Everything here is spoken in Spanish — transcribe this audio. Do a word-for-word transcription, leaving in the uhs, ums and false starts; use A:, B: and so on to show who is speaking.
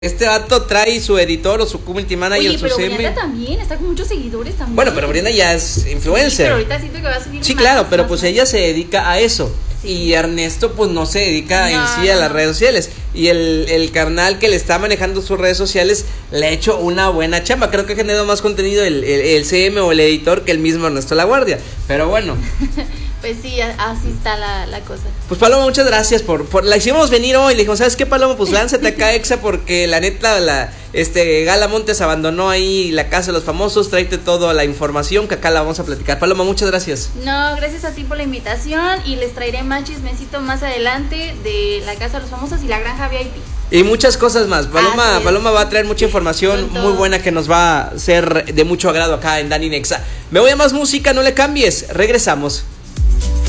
A: Este vato trae su editor o su community manager.
B: Oye,
A: su
B: pero
A: C M.
B: Brianda también, está con muchos seguidores también.
A: Bueno, pero Brianda ya es influencer.
B: Sí, pero ahorita siento que va a subir
A: Sí,
B: más,
A: claro, pero
B: más,
A: pues
B: más.
A: ella se dedica a eso.
B: Sí.
A: Y Ernesto pues no se dedica
B: No,
A: en sí a
B: no,
A: las
B: no.
A: redes sociales. Y el, el carnal que le está manejando sus redes sociales le ha hecho una buena chamba. Creo que ha generado más contenido el, el, el C M o el editor que el mismo Ernesto La Guardia. Pero bueno.
B: Pues sí, así está la, la cosa.
A: Pues Paloma, muchas gracias por, por la hicimos venir hoy. Le dijimos, ¿sabes qué, Paloma? Pues lánzate acá, Exa, porque la neta, la este Gala Montes abandonó ahí la casa de los famosos. Tráete toda la información que acá la vamos a platicar. Paloma, muchas gracias.
B: No, gracias a ti por la invitación y les traeré más chismecito más adelante de la casa de los famosos y la granja V I P.
A: Y muchas cosas más. Paloma,
B: Así es.
A: Paloma va a traer mucha información
B: Con todo.
A: muy buena que nos va a ser de mucho agrado acá en Dani Nexa. Me voy a más música, no le cambies. Regresamos.